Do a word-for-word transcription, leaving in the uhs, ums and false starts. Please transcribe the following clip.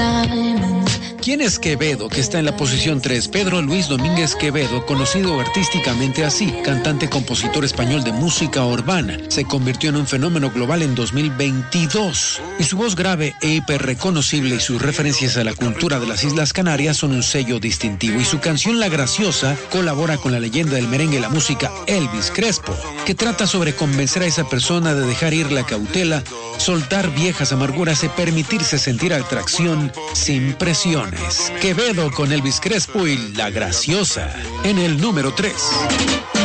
¿Quién es Quevedo, que está en la posición tres? Pedro Luis Domínguez Quevedo, conocido artísticamente así, cantante, compositor español de música urbana, se convirtió en un fenómeno global en dos mil veintidós. Y su voz grave e hiperreconocible y sus referencias a la cultura de las Islas Canarias son un sello distintivo. Y su canción La Graciosa colabora con la leyenda del merengue y la música Elvis Crespo, que trata sobre convencer a esa persona de dejar ir la cautela, soltar viejas amarguras y permitirse sentir atracción sin presión. Quevedo con Elvis Crespo y La Graciosa en el número tres.